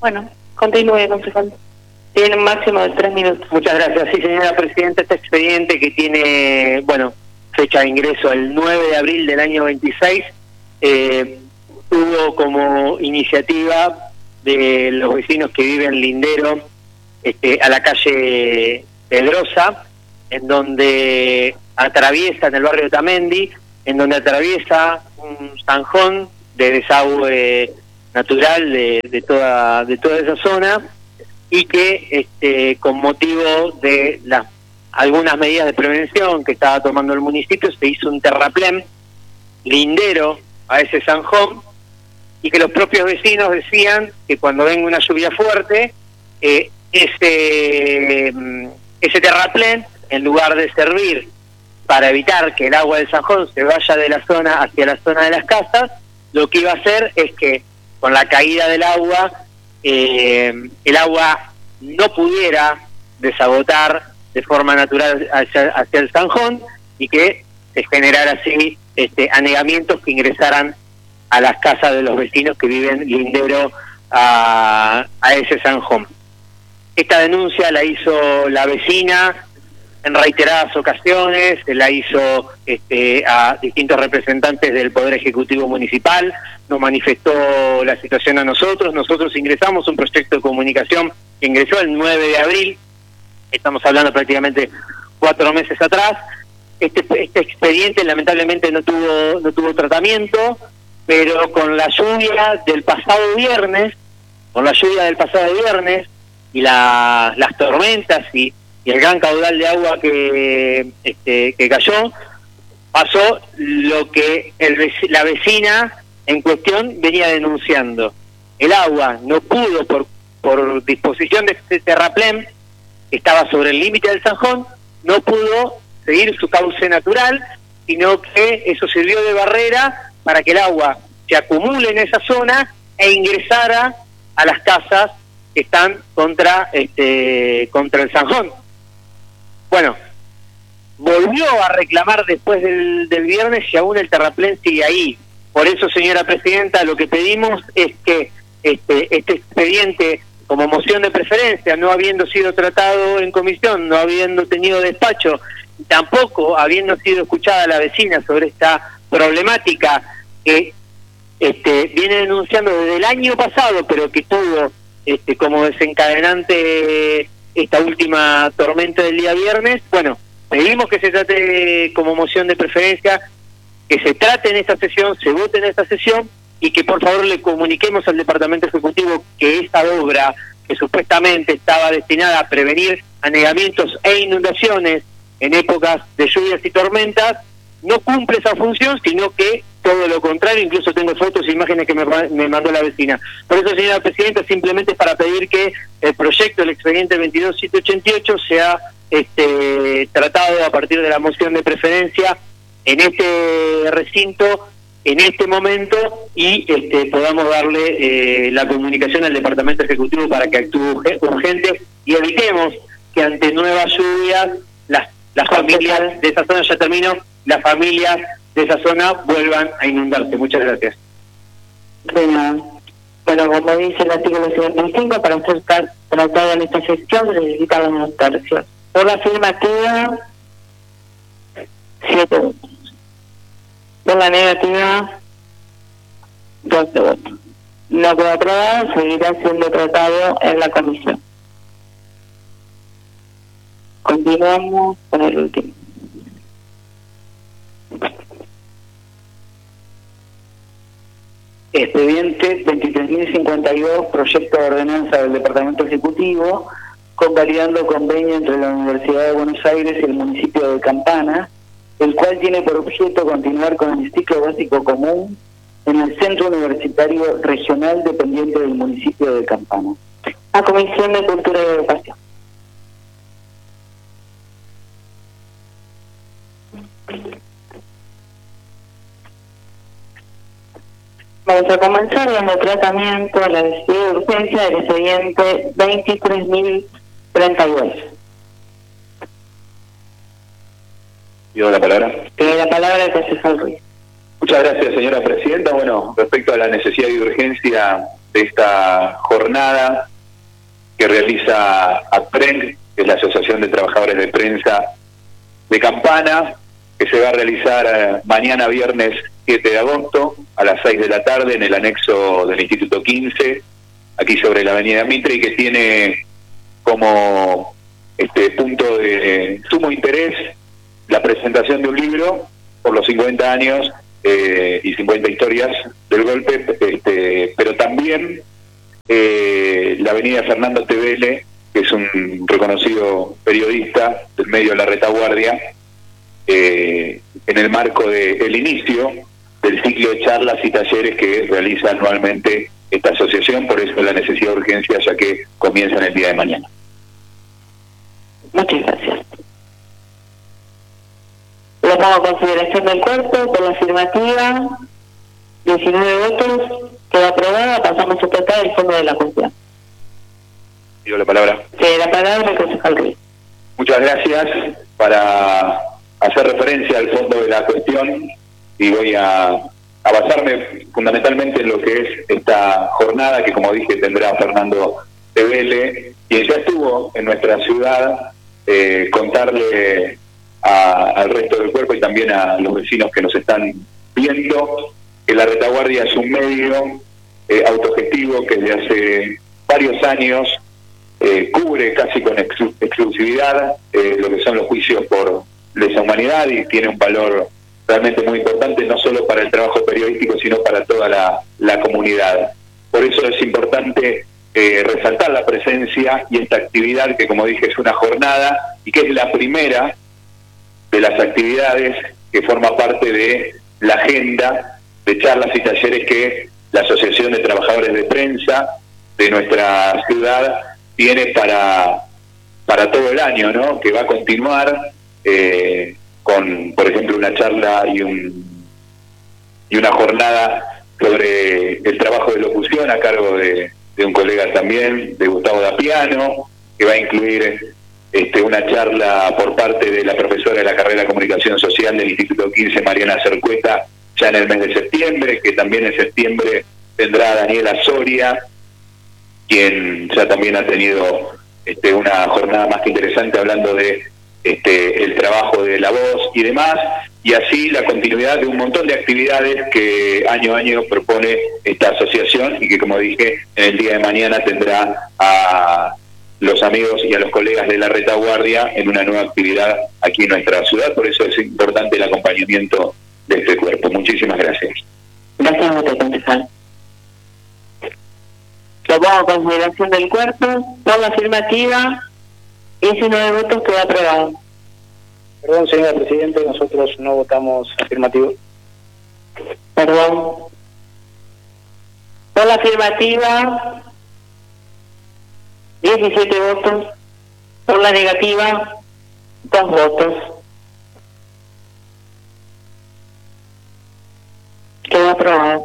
Bueno, continúe, concejal. Tiene un máximo de 3 minutos. Muchas gracias. Sí, señora presidenta, este expediente que tiene, bueno, fecha de ingreso el 9 de abril del año 26, tuvo como iniciativa de los vecinos que viven lindero a la calle Pedrosa, en donde atraviesa, en el barrio de Tamendi, en donde atraviesa un zanjón de desagüe natural de toda esa zona, y que con motivo de algunas medidas de prevención que estaba tomando el municipio, se hizo un terraplén lindero a ese zanjón, y que los propios vecinos decían que cuando venga una lluvia fuerte, ese terraplén, en lugar de servir para evitar que el agua del zanjón se vaya de la zona hacia la zona de las casas, lo que iba a hacer es que con la caída del agua, el agua no pudiera desagotar de forma natural hacia el zanjón, y que se generara así anegamientos que ingresaran a las casas de los vecinos que viven lindero a ese zanjón. Esta denuncia la hizo la vecina en reiteradas ocasiones, la hizo a distintos representantes del Poder Ejecutivo Municipal, nos manifestó la situación a nosotros ingresamos un proyecto de comunicación que ingresó el 9 de abril, estamos hablando prácticamente 4 meses atrás. Este expediente lamentablemente no tuvo tratamiento, pero con la lluvia del pasado viernes, y las tormentas y el gran caudal de agua que cayó, pasó lo que la vecina en cuestión venía denunciando. El agua no pudo, por disposición de este terraplén, que estaba sobre el límite del zanjón, no pudo seguir su cauce natural, sino que eso sirvió de barrera para que el agua se acumule en esa zona e ingresara a las casas que están contra el zanjón. Bueno, volvió a reclamar después del viernes y aún el terraplén sigue ahí. Por eso, señora presidenta, lo que pedimos es que este expediente, como moción de preferencia, no habiendo sido tratado en comisión, no habiendo tenido despacho, tampoco habiendo sido escuchada la vecina sobre esta problemática que viene denunciando desde el año pasado, pero que tuvo como desencadenante esta última tormenta del día viernes. Bueno, pedimos que se trate como moción de preferencia, que se trate en esta sesión, se vote en esta sesión, y que por favor le comuniquemos al Departamento Ejecutivo que esta obra, que supuestamente estaba destinada a prevenir anegamientos e inundaciones en épocas de lluvias y tormentas, no cumple esa función, sino que todo lo contrario. Incluso tengo fotos e imágenes que me mandó la vecina. Por eso, señora presidenta, simplemente es para pedir que el proyecto, el expediente 22788, sea tratado a partir de la moción de preferencia en este recinto, en este momento, y podamos darle la comunicación al Departamento Ejecutivo para que actúe urgente y evitemos que ante nuevas lluvias las familias de esa zona, ya termino, las familias de esa zona vuelvan a inundarse. Muchas gracias. Bueno, como dice el artículo 55, para ser tratado en esta sesión se necesitan unos tercios. Por la afirmativa, 7 votos. Por la negativa, 12 votos. No quedó aprobado, seguirá siendo tratado en la comisión. Continuamos con el último. Expediente 23.052, proyecto de ordenanza del Departamento Ejecutivo, convalidando convenio entre la Universidad de Buenos Aires y el municipio de Campana, el cual tiene por objeto continuar con el ciclo básico común en el Centro Universitario Regional dependiente del municipio de Campana. A Comisión de Cultura y Educación. Vamos a comenzar dando tratamiento a la necesidad de urgencia del expediente 23.032. Pido la palabra. Tiene la palabra el concejal Ruiz. Muchas gracias, señora presidenta. Bueno, respecto a la necesidad y urgencia de esta jornada que realiza ACPREN, que es la Asociación de Trabajadores de Prensa de Campana, que se va a realizar mañana viernes 7 de agosto a las 6 de la tarde en el anexo del Instituto 15, aquí sobre la avenida Mitre, y que tiene como punto de sumo interés la presentación de un libro por los 50 años y 50 historias del golpe, pero también la avenida Fernando Tevele, que es un reconocido periodista del medio de la retaguardia, en el marco del inicio del ciclo de charlas y talleres que realiza anualmente esta asociación, por eso la necesidad de urgencia, ya que comienzan el día de mañana. Muchas gracias. Lo pongo a consideración del cuerpo por la afirmativa, 19 votos, queda aprobada. Pasamos a tratar el fondo de la cuestión. Pido la palabra. La palabra al concejal Ruiz. Muchas gracias. Para hacer referencia al fondo de la cuestión, y voy a basarme fundamentalmente en lo que es esta jornada que, como dije, tendrá Fernando Tevele, quien ya estuvo en nuestra ciudad, contarle al resto del cuerpo y también a los vecinos que nos están viendo que la retaguardia es un medio autogestivo que desde hace varios años cubre casi con exclusividad lo que son los juicios por lesa humanidad, y tiene un valor realmente muy importante, no solo para el trabajo periodístico, sino para toda la comunidad. Por eso es importante resaltar la presencia y esta actividad que, como dije, es una jornada y que es la primera de las actividades que forma parte de la agenda de charlas y talleres que la Asociación de Trabajadores de Prensa de nuestra ciudad tiene para todo el año, ¿no? Que va a continuar con, por ejemplo, una charla y una jornada sobre el trabajo de locución a cargo de un colega también, de Gustavo Dapiano, que va a incluir una charla por parte de la profesora de la carrera de Comunicación Social del Instituto 15, Mariana Cercueta, ya en el mes de septiembre, que también en septiembre tendrá a Daniela Soria, quien ya también ha tenido una jornada más que interesante hablando de el trabajo de la voz y demás, y así la continuidad de un montón de actividades que año a año propone esta asociación y que, como dije, en el día de mañana tendrá a los amigos y a los colegas de la retaguardia en una nueva actividad aquí en nuestra ciudad. Por eso es importante el acompañamiento de este cuerpo. Muchísimas gracias. Gracias a usted, concejal. Lo pongo a consideración del cuerpo por la afirmativa, 19 votos, queda aprobado. Perdón, señora Presidente, nosotros no votamos afirmativo. Perdón. Por la afirmativa, 17 votos. Por la negativa, 2 votos. Quedó aprobado.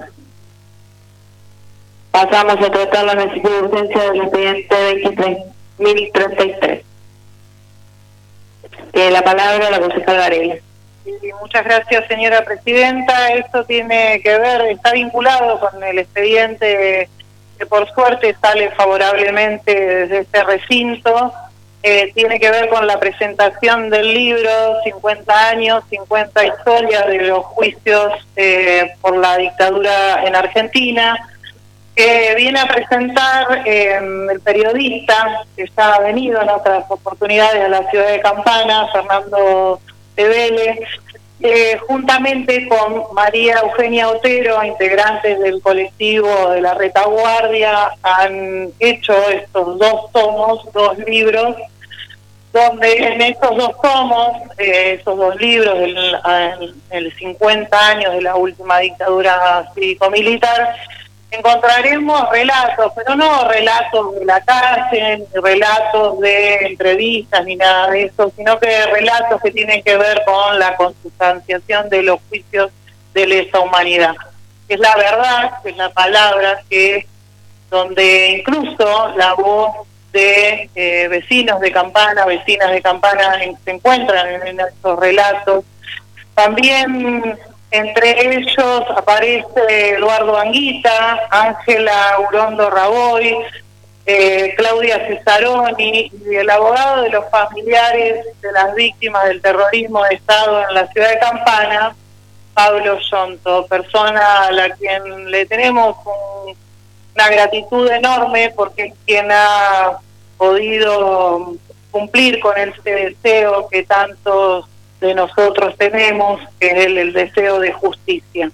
Pasamos a tratar la necesidad de urgencia del expediente 23.033. Tiene la palabra la concejal Varela. Sí, muchas gracias, señora Presidenta. Esto tiene que ver, está vinculado con el expediente que por suerte sale favorablemente desde este recinto. Tiene que ver con la presentación del libro 50 años, 50 historias de los juicios por la dictadura en Argentina, que viene a presentar el periodista que ya ha venido en otras oportunidades a la ciudad de Campana, Fernando Tevele, juntamente con María Eugenia Otero, integrantes del colectivo de la retaguardia, han hecho estos 2 tomos, 2 libros, donde en estos 2 tomos, esos 2 libros, el 50 años de la última dictadura cívico-militar, encontraremos relatos, pero no relatos de la calle, ni relatos de entrevistas, ni nada de eso, sino que relatos que tienen que ver con la consustanciación de los juicios de lesa humanidad. Es la verdad, es la palabra que donde incluso la voz de vecinos de Campana, vecinas de Campana se encuentran en estos relatos. También Entre ellos aparece Eduardo Anguita, Ángela Urondo Raboy, Claudia Cesaroni y el abogado de los familiares de las víctimas del terrorismo de Estado en la ciudad de Campana, Pablo Yonto, persona a la quien le tenemos una gratitud enorme porque es quien ha podido cumplir con este deseo que tantos de nosotros tenemos, que es el deseo de justicia.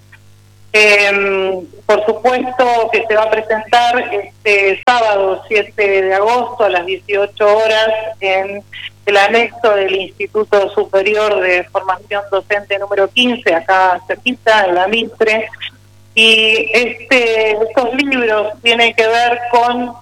Por supuesto que se va a presentar este sábado 7 de agosto a las 18 horas en el anexo del Instituto Superior de Formación Docente número 15, acá cerquita, en la Mitre, y estos libros tienen que ver con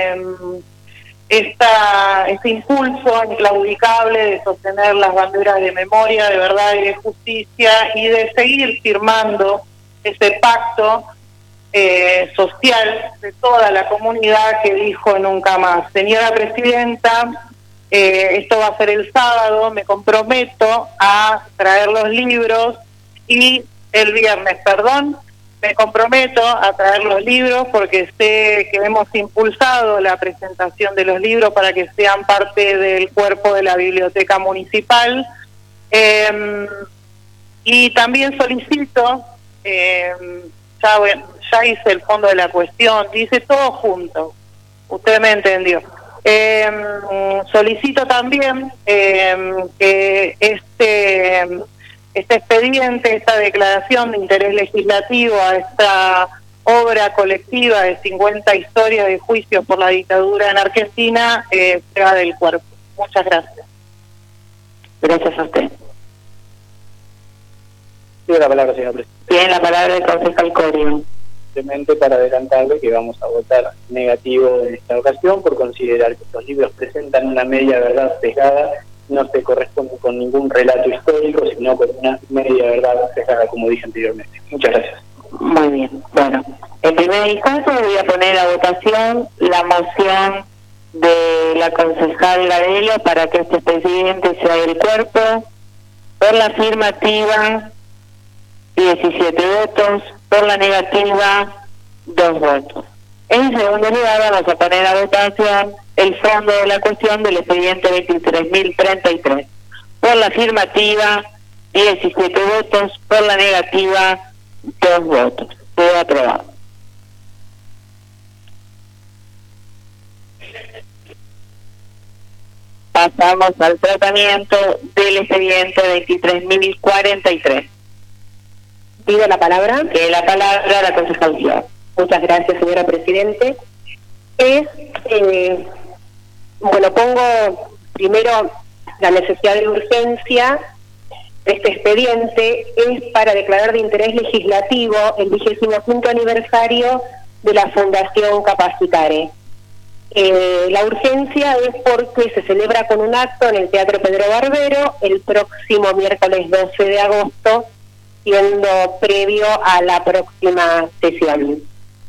este impulso inclaudicable de sostener las banderas de memoria, de verdad y de justicia, y de seguir firmando ese pacto social de toda la comunidad que dijo nunca más. Señora Presidenta, esto va a ser el sábado, me comprometo a traer los libros, y el viernes, me comprometo a traer los libros porque sé que hemos impulsado la presentación de los libros para que sean parte del cuerpo de la Biblioteca Municipal. Y también solicito, ya hice el fondo de la cuestión, dice todo junto, usted me entendió. Solicito también que este expediente, esta declaración de interés legislativo a esta obra colectiva de 50 historias de juicios por la dictadura en Argentina sea del cuerpo. Muchas gracias. Gracias a usted. Tiene la palabra, señora Presidenta. Tiene la palabra el concejal Corio. Simplemente para adelantarle que vamos a votar negativo en esta ocasión por considerar que estos libros presentan una media verdad sesgada, no se corresponde con ningún relato histórico, sino con una media verdad sesgada, como dije anteriormente. Muchas gracias. Muy bien. Bueno, en primera instancia voy a poner a votación la moción de la concejal Garelo para que este expediente sea del cuerpo. Por la afirmativa, 17 votos. Por la negativa, 2 votos. En segundo lugar, vamos a poner a votación el fondo de la cuestión del expediente 23.033. Por la afirmativa, 17 votos. Por la negativa, 2 votos. Todo aprobado. Pasamos al tratamiento del expediente 23.043. Pido la palabra. La palabra a la concejal. Muchas gracias, señora Presidente. Bueno, pongo primero la necesidad de urgencia. Este expediente es para declarar de interés legislativo el 25º aniversario de la Fundación Capacitare. La urgencia es porque se celebra con un acto en el Teatro Pedro Barbero el próximo miércoles 12 de agosto, siendo previo a la próxima sesión.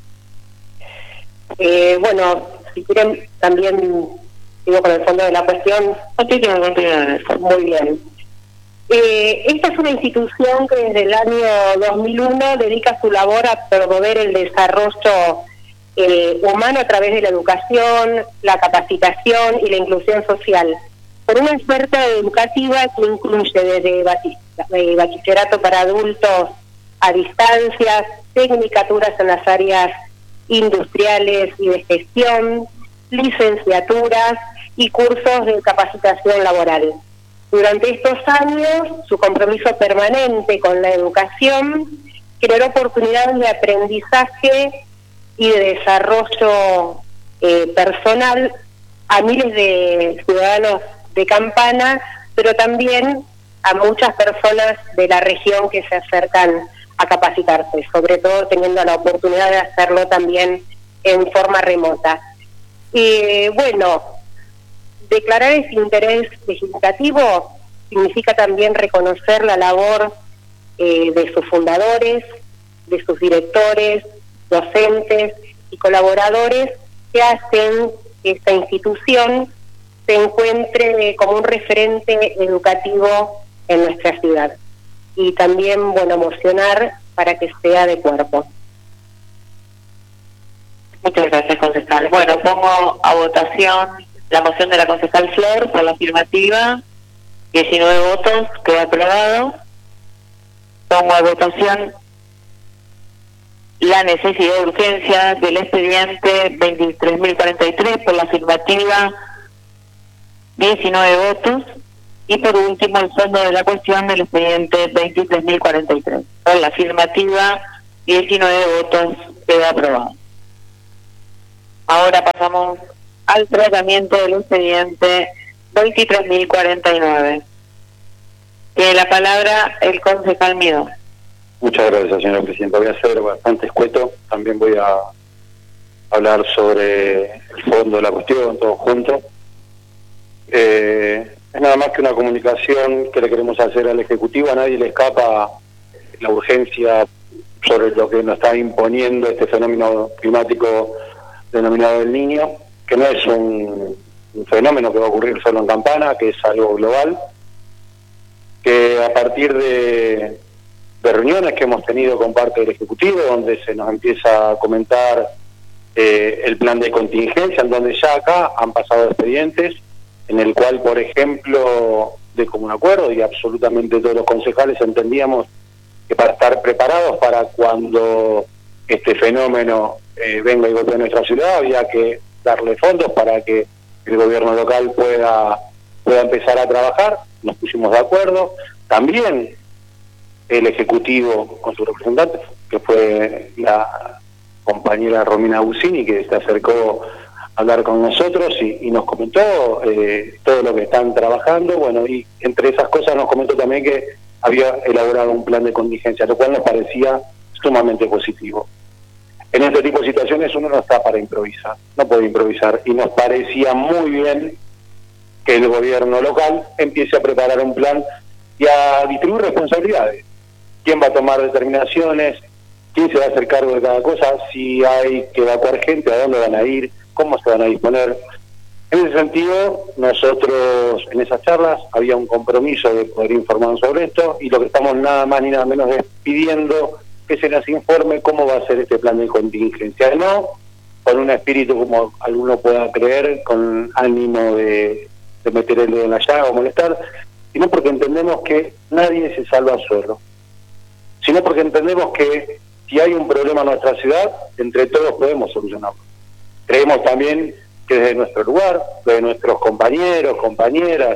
Bueno, si quieren también sigo con el fondo de la cuestión. Muy bien. Esta es una institución que desde el año 2001 dedica su labor a promover el desarrollo humano a través de la educación, la capacitación y la inclusión social, con una oferta educativa que incluye desde bachillerato para adultos a distancias, tecnicaturas en las áreas industriales y de gestión, licenciaturas y cursos de capacitación laboral. Durante estos años, su compromiso permanente con la educación generó oportunidades de aprendizaje y de desarrollo personal a miles de ciudadanos de Campana, pero también a muchas personas de la región que se acercan a capacitarse, sobre todo teniendo la oportunidad de hacerlo también en forma remota. Bueno, declarar ese interés legislativo significa también reconocer la labor de sus fundadores, de sus directores, docentes y colaboradores que hacen que esta institución se encuentre como un referente educativo en nuestra ciudad. y también, bueno, mocionar para que sea de cuerpo. Muchas gracias, concejal. Bueno, pongo a votación la moción de la concejal Flor por la afirmativa. 19 votos, queda aprobado. Pongo a votación la necesidad de urgencia del expediente 23.043 por la afirmativa, 19 votos. Y por último, el fondo de la cuestión del expediente 23.043. Por la afirmativa, 19 votos, queda aprobado. Ahora pasamos al tratamiento del expediente 23.049. Tiene la palabra el concejal Midó. Muchas gracias, señora presidenta. Voy a ser bastante escueto. También voy a hablar sobre el fondo de la cuestión, todo junto. Es nada más que una comunicación que le queremos hacer al Ejecutivo. A nadie le escapa la urgencia sobre lo que nos está imponiendo este fenómeno climático denominado El Niño, que no es un fenómeno que va a ocurrir solo en Campana, que es algo global, que a partir de reuniones que hemos tenido con parte del Ejecutivo, donde se nos empieza a comentar el plan de contingencia, en donde ya acá han pasado expedientes, en el cual, por ejemplo, de común acuerdo, y absolutamente todos los concejales entendíamos que para estar preparados para cuando este fenómeno venga y golpee nuestra ciudad, había que darle fondos para que el gobierno local pueda empezar a trabajar. Nos pusimos de acuerdo. También el Ejecutivo, con su representante, que fue la compañera Romina Busini, que se acercó a hablar con nosotros y nos comentó todo lo que están trabajando. Bueno, y entre esas cosas nos comentó también que había elaborado un plan de contingencia, lo cual nos parecía sumamente positivo. En este tipo de situaciones uno no está para improvisar, no puede improvisar, y nos parecía muy bien que el gobierno local empiece a preparar un plan y a distribuir responsabilidades. ¿Quién va a tomar determinaciones? ¿Quién se va a hacer cargo de cada cosa? Si hay que evacuar gente, ¿a dónde van a ir? ¿Cómo se van a disponer? En ese sentido, nosotros en esas charlas había un compromiso de poder informar sobre esto, y lo que estamos nada más ni nada menos es pidiendo que se nos informe cómo va a ser este plan de contingencia. No con un espíritu, como alguno pueda creer, con ánimo de meter el dedo en la llaga o molestar, sino porque entendemos que nadie se salva solo, sino porque entendemos que si hay un problema en nuestra ciudad, entre todos podemos solucionarlo. Creemos también que desde nuestro lugar, desde nuestros compañeros, compañeras,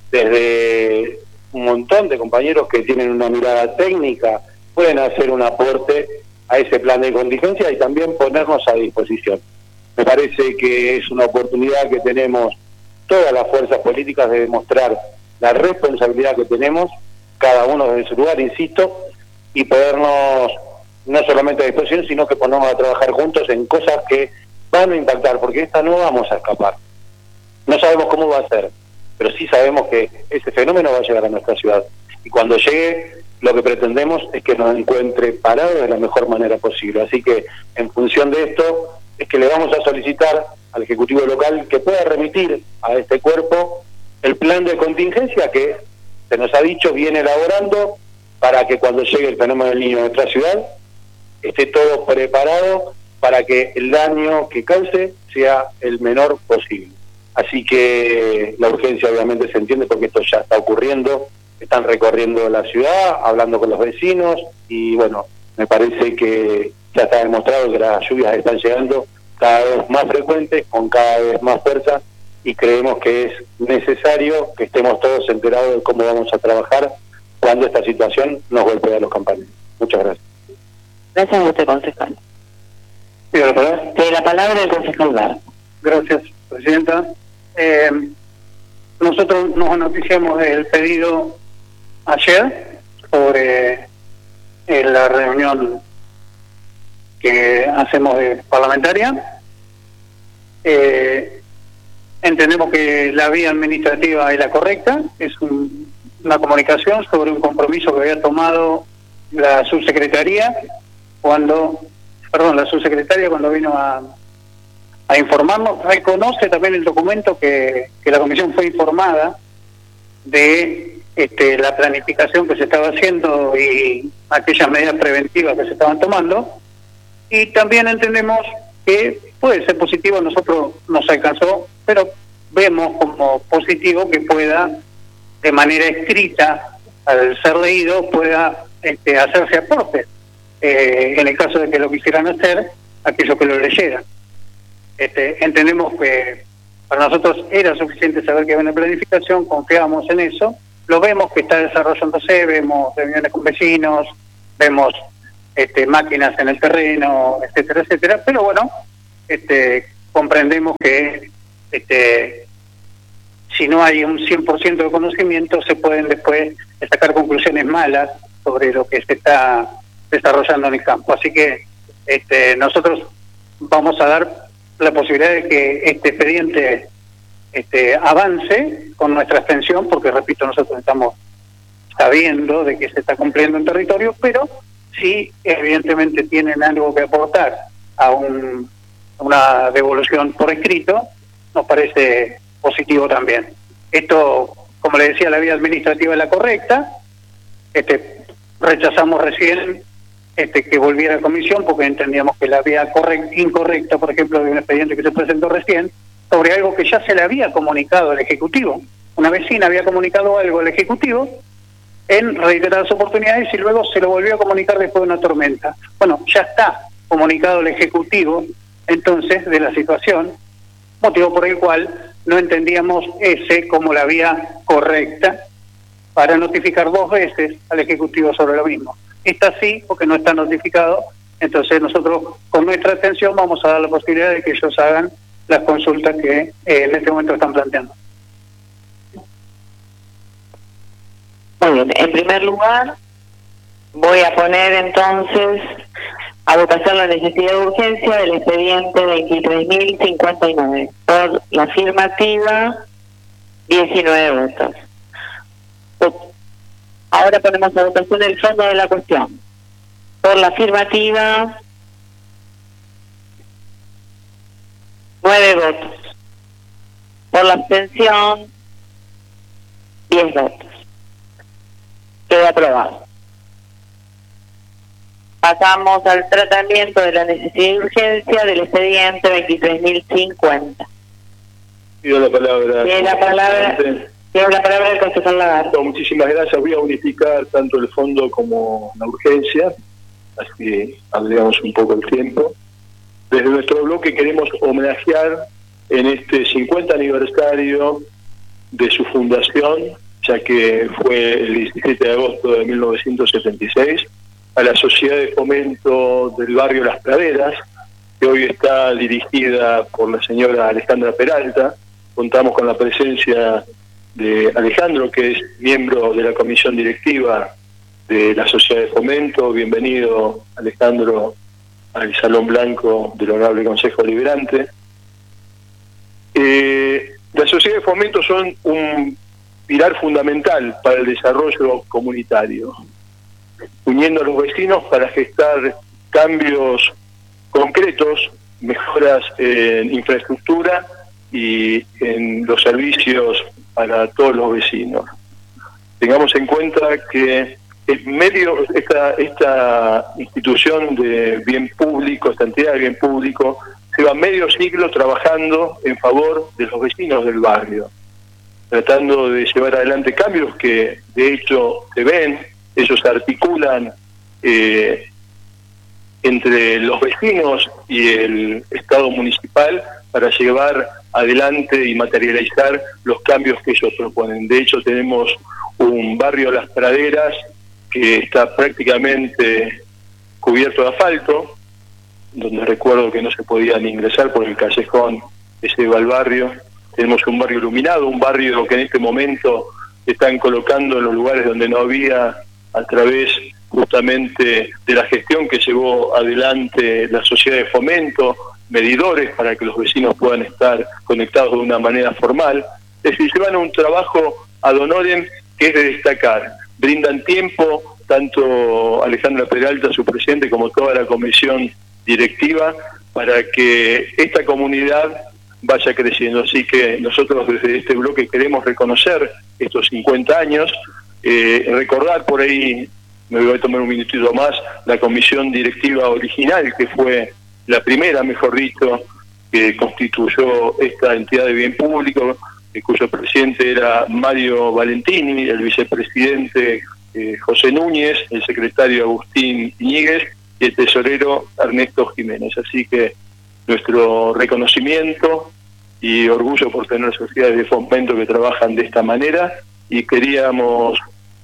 desde un montón de compañeros que tienen una mirada técnica, pueden hacer un aporte a ese plan de contingencia y también ponernos a disposición. Me parece que es una oportunidad que tenemos todas las fuerzas políticas de demostrar la responsabilidad que tenemos, cada uno desde su lugar, insisto, y podernos no solamente a disposición, sino que ponernos a trabajar juntos en cosas que van a impactar, porque esta no vamos a escapar. No sabemos cómo va a ser, pero sí sabemos que ese fenómeno va a llegar a nuestra ciudad. Y cuando llegue, lo que pretendemos es que nos encuentre parados de la mejor manera posible. Así que, en función de esto, es que le vamos a solicitar al Ejecutivo local que pueda remitir a este cuerpo el plan de contingencia que se nos ha dicho viene elaborando para que cuando llegue el fenómeno del Niño a nuestra ciudad esté todo preparado para que el daño que cause sea el menor posible. Así que la urgencia obviamente se entiende porque esto ya está ocurriendo, están recorriendo la ciudad, hablando con los vecinos y bueno, me parece que ya está demostrado que las lluvias están llegando cada vez más frecuentes, con cada vez más fuerza, y creemos que es necesario que estemos todos enterados de cómo vamos a trabajar cuando esta situación nos golpee a los campamentos. Muchas gracias. Gracias a usted, concejal. ¿Tiene la palabra? Tiene la palabra el concejal Lara. Gracias, presidenta. Nosotros nos noticiamos del pedido ayer sobre la reunión que hacemos de parlamentaria. Entendemos que la vía administrativa es la correcta, es una comunicación sobre un compromiso que había tomado la subsecretaría cuando vino a informarnos. Reconoce también el documento que la comisión fue informada de la planificación que se estaba haciendo y aquellas medidas preventivas que se estaban tomando, y también entendemos que puede ser positivo, nosotros nos alcanzó, pero vemos como positivo que pueda, de manera escrita, al ser leído, pueda hacerse aportes, en el caso de que lo quisieran hacer, aquellos que lo leyeran. Entendemos que para nosotros era suficiente saber que había una planificación, confiamos en eso, lo vemos que está desarrollándose, vemos reuniones con vecinos, vemos máquinas en el terreno, etcétera, etcétera, pero bueno, comprendemos que si no hay un 100% de conocimiento, se pueden después sacar conclusiones malas sobre lo que se está desarrollando en el campo. Así que nosotros vamos a dar la posibilidad de que este expediente avance con nuestra abstención, porque repito, nosotros estamos sabiendo de que se está cumpliendo en territorio, pero si evidentemente tienen algo que aportar a una devolución por escrito, nos parece positivo también. Esto, como le decía, la vía administrativa es la correcta. Rechazamos recién que volviera a comisión porque entendíamos que la vía incorrecta, por ejemplo, de un expediente que se presentó recién, sobre algo que ya se le había comunicado al Ejecutivo. Una vecina había comunicado algo al Ejecutivo en reiteradas oportunidades y luego se lo volvió a comunicar después de una tormenta. Bueno, ya está comunicado al Ejecutivo entonces de la situación, motivo por el cual no entendíamos ese como la vía correcta para notificar 2 veces al Ejecutivo sobre lo mismo. Esta sí, porque no está notificado, entonces nosotros con nuestra atención vamos a dar la posibilidad de que ellos hagan las consultas que en este momento están planteando. Muy bien, en primer lugar voy a poner entonces a votación la necesidad de urgencia del expediente 23.059. Por la afirmativa, 19 votos. Ahora ponemos a votación el fondo de la cuestión. Por la afirmativa, 9 votos. Por la abstención, 10 votos. Queda aprobado. Pasamos al tratamiento de la necesidad y urgencia del expediente 23.050. Pido la palabra. Tiene la palabra el concejal Lagarde. Muchísimas gracias. Voy a unificar tanto el fondo como la urgencia, así ampliamos un poco el tiempo. Desde nuestro bloque queremos homenajear en este 50 aniversario de su fundación, ya que fue el 17 de agosto de 1976, a la Sociedad de Fomento del Barrio Las Praderas, que hoy está dirigida por la señora Alejandra Peralta. Contamos con la presencia de Alejandro, que es miembro de la comisión directiva de la Sociedad de Fomento. Bienvenido, Alejandro, al Salón Blanco del Honorable Consejo Deliberante. Las sociedades de fomento son un pilar fundamental para el desarrollo comunitario, uniendo a los vecinos para gestar cambios concretos, mejoras en infraestructura y en los servicios para todos los vecinos. Tengamos en cuenta que esta institución de bien público, esta entidad de bien público, lleva medio siglo trabajando en favor de los vecinos del barrio, tratando de llevar adelante cambios que de hecho se ven. Ellos articulan entre los vecinos y el Estado municipal para llevar adelante y materializar los cambios que ellos proponen. De hecho, tenemos un barrio Las Praderas que está prácticamente cubierto de asfalto, donde recuerdo que no se podía ni ingresar por el callejón que lleva al barrio. Tenemos un barrio iluminado, un barrio que en este momento están colocando en los lugares donde no había, a través justamente de la gestión que llevó adelante la Sociedad de Fomento, medidores para que los vecinos puedan estar conectados de una manera formal. Es decir, llevan un trabajo ad honorem que es de destacar. Brindan tiempo, tanto Alejandra Peralta, su presidente, como toda la comisión directiva, para que esta comunidad vaya creciendo. Así que nosotros desde este bloque queremos reconocer estos 50 años, recordar por ahí, me voy a tomar un minutito más, la comisión directiva original, que fue la primera, mejor dicho, que constituyó esta entidad de bien público, cuyo presidente era Mario Valentini, el vicepresidente José Núñez, el secretario Agustín Iñiguez y el tesorero Ernesto Jiménez. Así que nuestro reconocimiento y orgullo por tener sociedades de fomento que trabajan de esta manera, y queríamos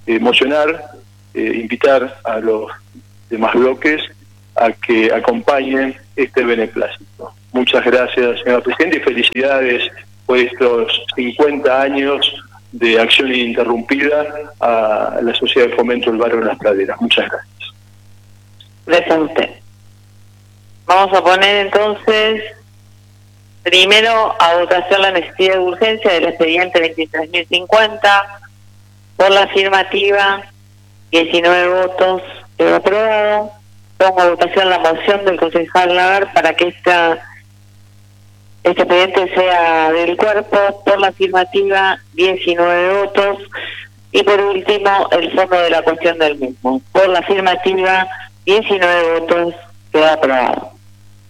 invitar a los demás bloques a que acompañen este beneplácito. Muchas gracias, señor presidente, y felicidades por estos 50 años de acción ininterrumpida a la Sociedad de Fomento del Barrio de Las Praderas. Muchas gracias. Gracias a usted. Vamos a poner entonces primero a votación la necesidad de urgencia del expediente 23.050. Por la afirmativa, 19 votos, quedó aprobado. Pongo a votación la moción del concejal Lagar para que este expediente sea del cuerpo. Por la afirmativa, 19 votos. Y por último, el fondo de la cuestión del mismo. Por la afirmativa, 19 votos, quedó aprobado.